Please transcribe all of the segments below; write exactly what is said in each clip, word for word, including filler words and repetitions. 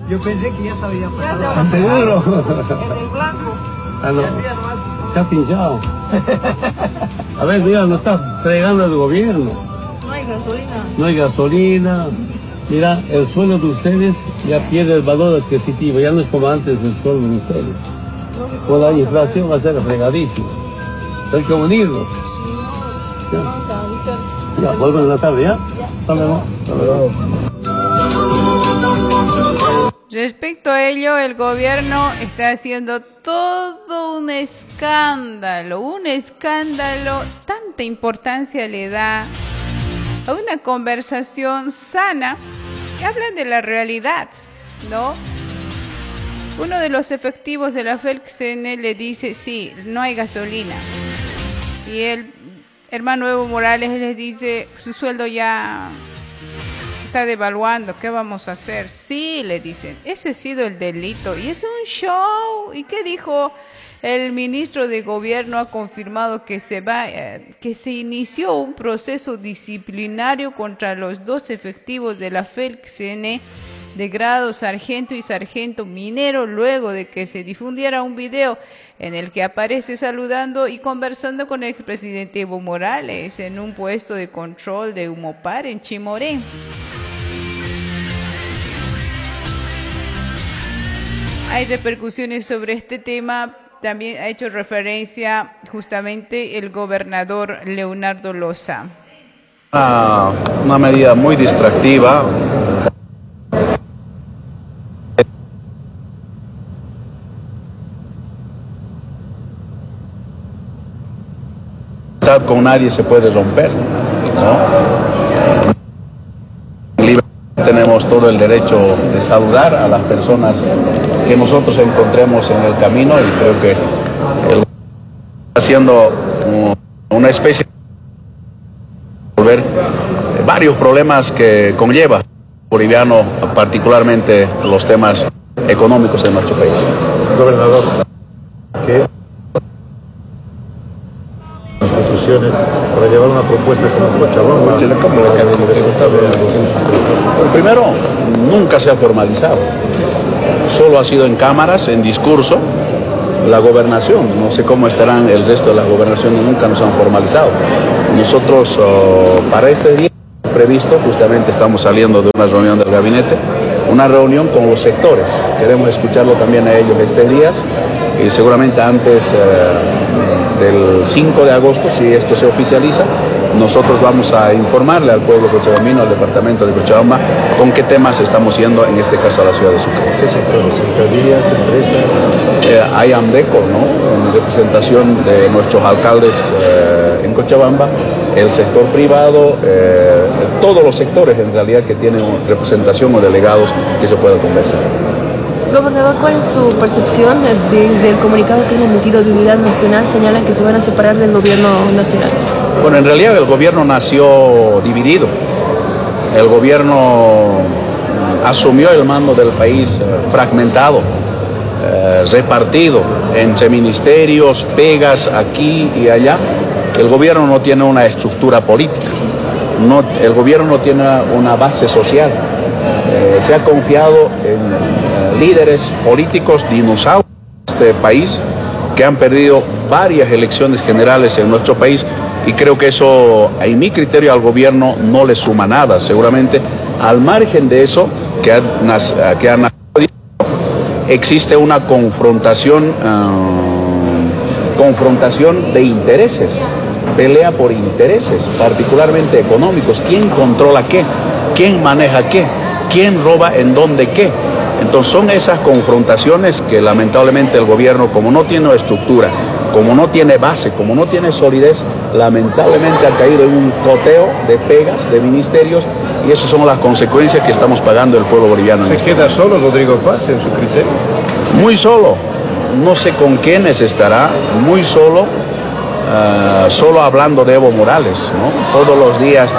Yo pensé que ya se había pasado. ¿Estás seguro? En el blanco. Ah, no. Está pinchado. A ver, mira, no está fregando el gobierno. No hay gasolina. No hay gasolina. Mira, el sueldo de ustedes ya pierde el valor adquisitivo. Ya no es como antes el sueldo de ustedes. Con la inflación va a ser fregadísimo. Hay que unirnos. Ya, ya vuelven en la tarde, ¿ya? Hasta luego. Hasta luego. Respecto a ello, el gobierno está haciendo todo un escándalo, un escándalo, tanta importancia le da a una conversación sana que habla de la realidad, ¿no? Uno de los efectivos de la FELCSENE le dice, sí, no hay gasolina. Y el hermano Evo Morales le dice, su sueldo ya está devaluando, ¿qué vamos a hacer? Sí, le dicen, ese ha sido el delito y es un show. ¿Y qué dijo el ministro de gobierno? Ha confirmado que se va, eh, que se inició un proceso disciplinario contra los dos efectivos de la FELCSENE de grado sargento y sargento minero, luego de que se difundiera un video en el que aparece saludando y conversando con el expresidente Evo Morales en un puesto de control de Humopar en Chimoré. Hay repercusiones sobre este tema. También ha hecho referencia justamente el gobernador Leonardo Loza. Una, una medida muy distractiva. Con nadie se puede romper, ¿no? Tenemos todo el derecho de saludar a las personas que nosotros encontremos en el camino y creo que el está haciendo una especie de resolver varios problemas que conlleva el boliviano, particularmente los temas económicos de nuestro país. Gobernador, ¿qué instituciones para llevar una propuesta como Cochabamba? Bueno, primero, nunca se ha formalizado, solo ha sido en cámaras, en discurso. La gobernación, no sé cómo estarán el resto de las gobernaciones, nunca nos han formalizado. Nosotros oh, para este día previsto, justamente estamos saliendo de una reunión del gabinete, una reunión con los sectores, queremos escucharlo también a ellos este día y seguramente antes eh, del cinco de agosto, si esto se oficializa, nosotros vamos a informarle al pueblo cochabambino, al departamento de Cochabamba, con qué temas estamos yendo, en este caso a la ciudad de Sucre. ¿Qué sectores? ¿Alcaldías, empresas? Eh, hay AMDECO, ¿no? En representación de nuestros alcaldes eh, en Cochabamba, el sector privado, eh, todos los sectores en realidad que tienen representación o delegados que se puedan conversar. Gobernador, ¿cuál es su percepción desde el comunicado que han emitido de Unidad Nacional? Señalan que se van a separar del gobierno nacional. Bueno, en realidad el gobierno nació dividido. El gobierno asumió el mando del país eh, fragmentado, eh, repartido entre ministerios, pegas aquí y allá. El gobierno no tiene una estructura política, no, el gobierno no tiene una base social. Eh, se ha confiado en eh, líderes políticos dinosaurios de este país que han perdido varias elecciones generales en nuestro país y creo que eso, en mi criterio, al gobierno no le suma nada. Seguramente, al margen de eso, que ha, que ha nacido, existe una confrontación, uh, confrontación de intereses, pelea por intereses, particularmente económicos. ¿Quién controla qué? ¿Quién maneja qué? ¿Quién roba en dónde qué? Entonces son esas confrontaciones que lamentablemente el gobierno, como no tiene estructura, como no tiene base, como no tiene solidez, lamentablemente ha caído en un coteo de pegas, de ministerios, y esas son las consecuencias que estamos pagando el pueblo boliviano. ¿Se queda solo Rodrigo Paz en su criterio? Muy solo, no sé con quiénes estará, muy solo, uh, solo hablando de Evo Morales, ¿no? Todos los días,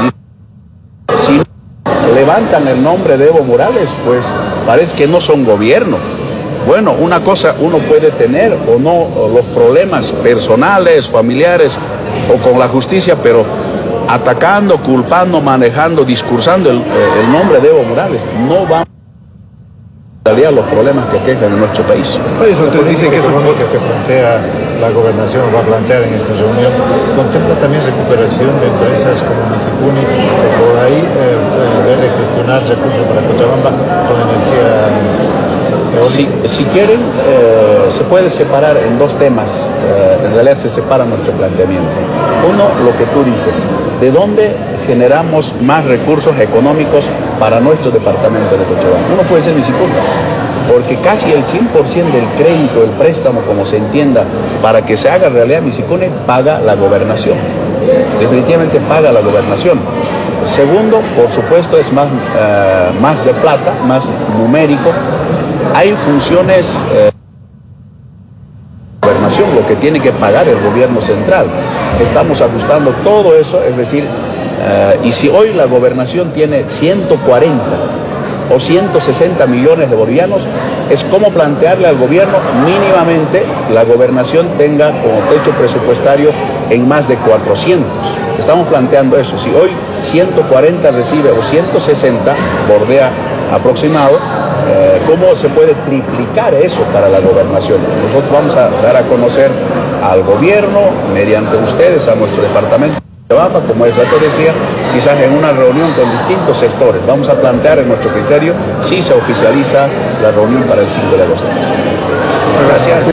si levantan el nombre de Evo Morales, pues parece que no son gobierno. Bueno, una cosa uno puede tener o no o los problemas personales, familiares o con la justicia, pero atacando, culpando, manejando, discursando el, el nombre de Evo Morales, no vamos los problemas que quejan en nuestro país. Por eso usted dice que eso es lo que plantea la gobernación, va a plantear en esta reunión. ¿Contempla también recuperación de empresas como Misicuni, por ahí eh, ver de gestionar recursos para Cochabamba con energía eólica? Si, si quieren, eh, se puede separar en dos temas, eh, en realidad se separa nuestro planteamiento. Uno, lo que tú dices, ¿de dónde generamos más recursos económicos para nuestro departamento de Cochabamba? Uno puede ser Misicuni, porque casi el cien por ciento del crédito, el préstamo, como se entienda, para que se haga realidad Misicuni, paga la gobernación. Definitivamente paga la gobernación. Segundo, por supuesto, es más, eh, más de plata, más numérico. Hay funciones eh, de gobernación, lo que tiene que pagar el gobierno central. Estamos ajustando todo eso, es decir, eh, y si hoy la gobernación tiene ciento cuarenta o ciento sesenta millones de bolivianos, es como plantearle al gobierno mínimamente la gobernación tenga como techo presupuestario en más de cuatrocientos. Estamos planteando eso. Si hoy ciento cuarenta recibe o ciento sesenta, bordea aproximado, eh, ¿cómo se puede triplicar eso para la gobernación? Nosotros vamos a dar a conocer al gobierno, mediante ustedes, a nuestro departamento, como es la que decía, quizás en una reunión con distintos sectores. Vamos a plantear en nuestro criterio si se oficializa la reunión para el cinco de agosto. Gracias.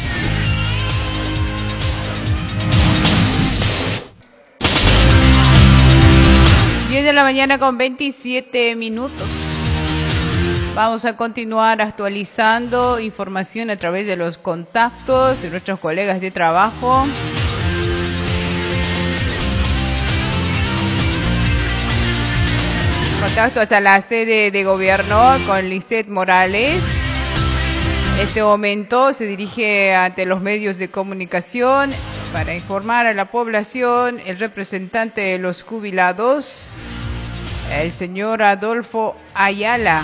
diez de la mañana con veintisiete minutos. Vamos a continuar actualizando información a través de los contactos de nuestros colegas de trabajo. Contacto hasta la sede de gobierno con Lisset Morales. En este momento se dirige ante los medios de comunicación para informar a la población el representante de los jubilados, el señor Adolfo Ayala.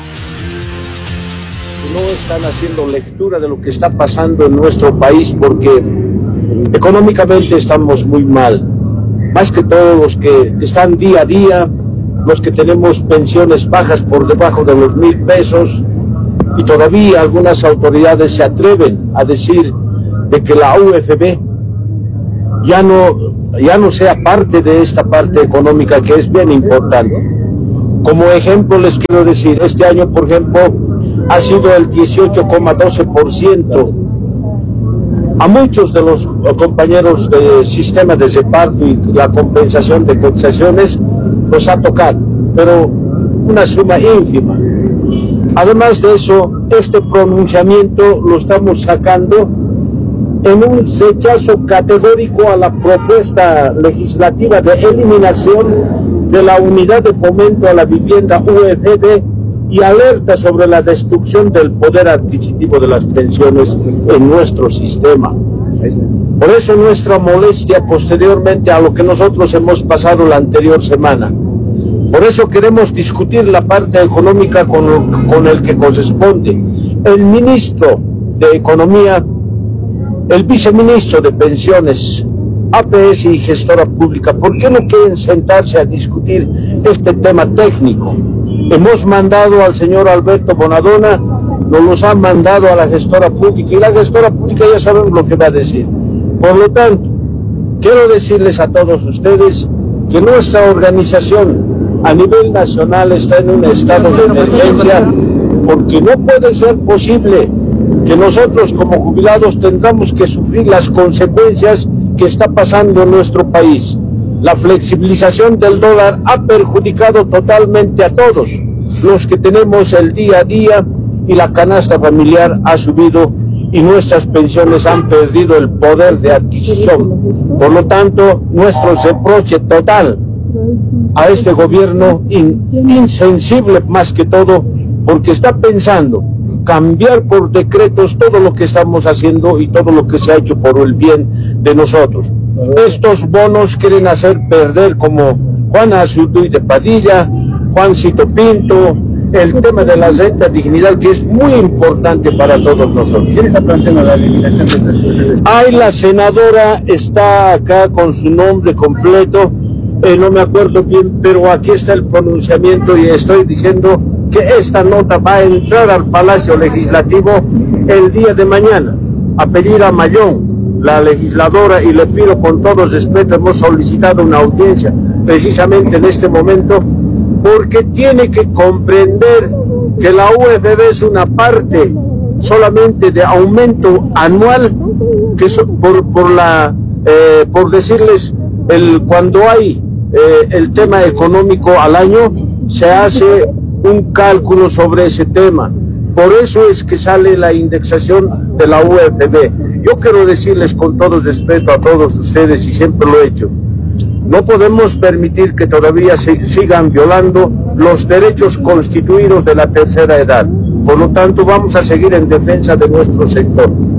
No están haciendo lectura de lo que está pasando en nuestro país porque económicamente estamos muy mal. Más que todos los que están día a día, los que tenemos pensiones bajas por debajo de los mil pesos, y todavía algunas autoridades se atreven a decir de que la U F B ya no, ya no sea parte de esta parte económica que es bien importante. Como ejemplo les quiero decir, este año por ejemplo ha sido el dieciocho coma doce por ciento. A muchos de los compañeros del sistema de reparto y la compensación de cotizaciones nos ha tocado, pero una suma ínfima. Además de eso, este pronunciamiento lo estamos sacando en un rechazo categórico a la propuesta legislativa de eliminación de la unidad de fomento a la vivienda U F B y alerta sobre la destrucción del poder adquisitivo de las pensiones en nuestro sistema. Por eso nuestra molestia posteriormente a lo que nosotros hemos pasado la anterior semana. Por eso queremos discutir la parte económica con, con el que corresponde. El ministro de Economía, el viceministro de Pensiones, A P S y gestora pública, ¿por qué no quieren sentarse a discutir este tema técnico? Hemos mandado al señor Alberto Bonadona, nos los han mandado a la gestora pública y la gestora pública ya sabemos lo que va a decir. Por lo tanto, quiero decirles a todos ustedes que nuestra organización a nivel nacional está en un estado de emergencia porque no puede ser posible que nosotros como jubilados tengamos que sufrir las consecuencias que está pasando en nuestro país. La flexibilización del dólar ha perjudicado totalmente a todos los que tenemos el día a día y la canasta familiar ha subido y nuestras pensiones han perdido el poder de adquisición. Por lo tanto, nuestro reproche total a este gobierno in, insensible más que todo, porque está pensando cambiar por decretos todo lo que estamos haciendo y todo lo que se ha hecho por el bien de nosotros. Estos bonos quieren hacer perder, como Juana Azurduy de Padilla, Juancito Pinto, el tema de la renta dignidad, que es muy importante para todos nosotros. ¿Quién está planteando la eliminación de estas cosas? Ay, la senadora está acá con su nombre completo, eh, no me acuerdo bien, pero aquí está el pronunciamiento y estoy diciendo que esta nota va a entrar al Palacio Legislativo el día de mañana a pedir a Mayón, la legisladora, y le pido con todo respeto, hemos solicitado una audiencia precisamente en este momento, porque tiene que comprender que la U F B es una parte solamente de aumento anual, que so, por, por, la, eh, por decirles, el, cuando hay eh, el tema económico al año, se hace un cálculo sobre ese tema. Por eso es que sale la indexación de la U F B. Yo quiero decirles con todo respeto a todos ustedes, y siempre lo he hecho, no podemos permitir que todavía se sigan violando los derechos constituidos de la tercera edad. Por lo tanto, vamos a seguir en defensa de nuestro sector.